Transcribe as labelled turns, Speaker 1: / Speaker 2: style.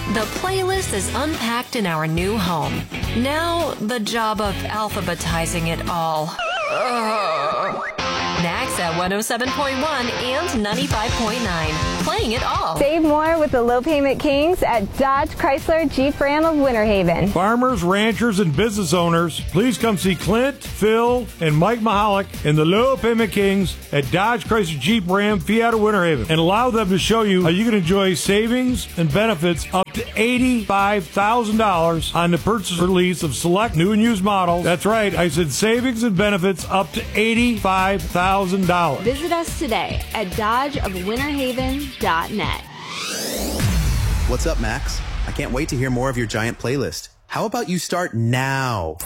Speaker 1: The playlist is unpacked in our new home. Now, the job of alphabetizing it all. Next at 107.1 and 95.9. Playing it all.
Speaker 2: Save more with the Low Payment Kings at Dodge Chrysler Jeep Ram of Winter Haven.
Speaker 3: Farmers, ranchers, and business owners, please come see Clint, Phil, and Mike Mahalik and the Low Payment Kings at Dodge Chrysler Jeep Ram Fiat of Winter Haven and allow them to show you how you can enjoy savings and benefits up to $85,000 on the purchase or lease of select new and used models. That's right, I said savings and benefits up to $85,000.
Speaker 2: Visit us today at dodgeofwinterhaven.net.
Speaker 4: What's up, Max? I can't wait to hear more of your giant playlist. How about you start now?